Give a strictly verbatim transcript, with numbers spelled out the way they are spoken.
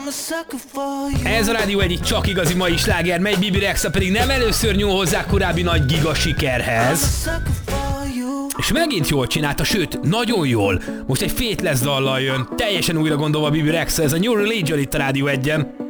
Ez a Rádió egyik csak igazi mai sláger, megy Bibi Rexha pedig nem először nyúl hozzá korábbi nagy giga sikerhez. És megint jól csinálta, sőt, nagyon jól. Most egy Faithless dallal jön, teljesen újra gondolva Bibi Rexha, ez a New Religion itt a Rádió egyen.